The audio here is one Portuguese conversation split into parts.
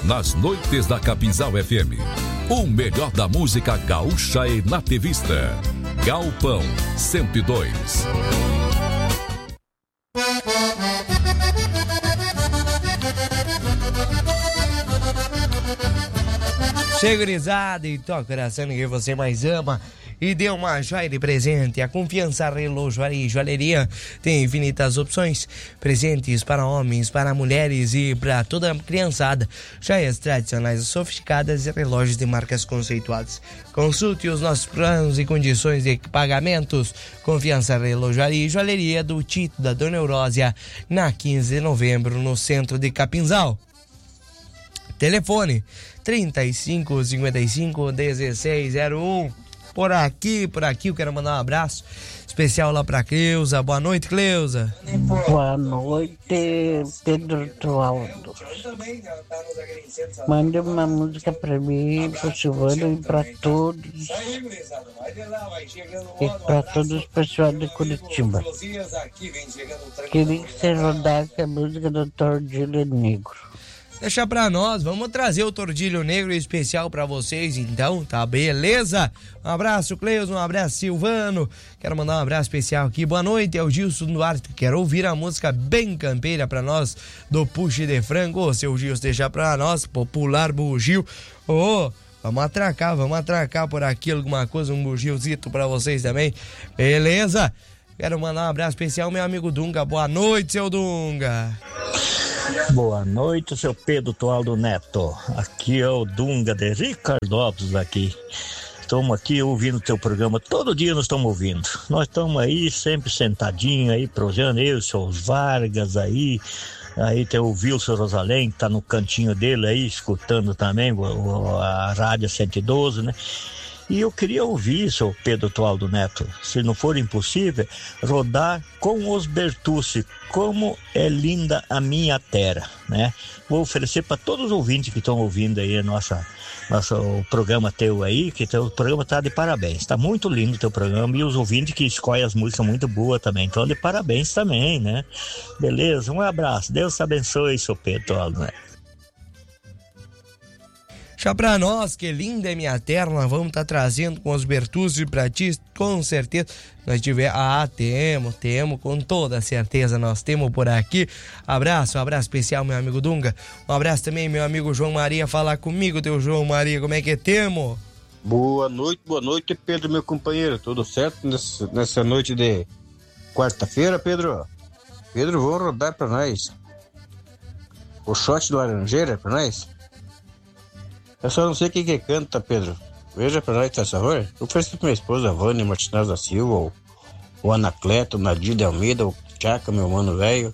nas noites da Capinzal FM. O melhor da música gaúcha e nativista. Galpão 102. Segurizada e toca o coração que você mais ama e dê uma joia de presente. A Confiança Relojoaria e Joalheria tem infinitas opções, presentes para homens, para mulheres e para toda a criançada, joias tradicionais e sofisticadas e relógios de marcas conceituadas. Consulte os nossos planos e condições de pagamentos. Confiança Relojoaria e Joalheria do Tito da Dona Eurósia, na 15 de novembro, no centro de Capinzal. Telefone 3555-1601. Por aqui, eu quero mandar um abraço especial lá pra Cleusa. Boa noite, Cleusa. Boa noite, Pedro Tualdo. Mande uma música pra mim, pro Silvano e pra todos. E pra todos os pessoal de Curitiba. Queria que você rodasse a música do Tordilho Negro. Deixa pra nós, vamos trazer o Tordilho Negro especial pra vocês então, tá beleza? Um abraço, Cleusa, um abraço, Silvano. Quero mandar um abraço especial aqui. Boa noite, é o Gilson Duarte. Quero ouvir a música bem campeira pra nós do Puxe de Frango. Ô, seu Gilson, deixa pra nós, popular bugio. Ô, vamos atracar por aqui alguma coisa, um bugiozito pra vocês também, beleza? Quero mandar um abraço especial ao meu amigo Dunga. Boa noite, seu Dunga. Boa noite, seu Pedro Tualdo Neto. Aqui é o Dunga de Ricardópolis aqui. Estamos aqui ouvindo o teu programa. Todo dia nós estamos ouvindo. Nós estamos aí sempre sentadinhos aí, prosendo, eu, o seu Vargas aí. Aí tem o Wilson Rosalém, que tá no cantinho dele aí, escutando também a Rádio 112, né? E eu queria ouvir, seu Pedro Tualdo Neto, se não for impossível, rodar com os Bertucci, Como é Linda a Minha Terra, né? Vou oferecer para todos os ouvintes que estão ouvindo aí o programa teu aí, que o programa tá de parabéns. Tá muito lindo o teu programa e os ouvintes que escolhem as músicas muito boas também. Então, de parabéns também, né? Beleza? Um abraço. Deus te abençoe, seu Pedro Tualdo Neto. Já pra nós, que linda é minha terra, nós vamos estar trazendo com os Bertucci pra ti, com certeza. Nós tiver, temos, com toda certeza nós temos por aqui. Um abraço especial, meu amigo Dunga. Um abraço também, meu amigo João Maria, falar comigo, teu João Maria, como é que temos? Boa noite, Pedro, meu companheiro, tudo certo nessa noite de quarta-feira, Pedro? Pedro, vamos rodar pra nós o shot do Laranjeira pra nós? Eu só não sei quem que canta, Pedro. Veja pra nós, por favor. Eu ofereci pra minha esposa, Vânia Martinez da Silva, o Anacleto, o Nadir de Almeida, o Tchaca, meu mano velho,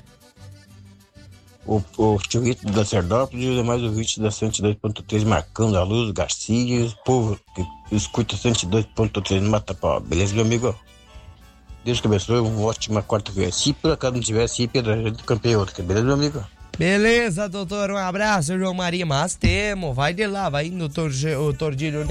o tio Rito da Serdópolis e os demais ouvintes da 102.3, Marcão da Luz, Garcia, e o povo que escuta 102.3 no Matapau. Beleza, meu amigo? Deus que abençoe, uma ótima quarta-feira. Se por acaso não tivesse, Pedro, a gente campeia outra. Beleza, meu amigo? Beleza, doutor, um abraço, João Maria, mas temos, vai de lá, vai indo o Tordilho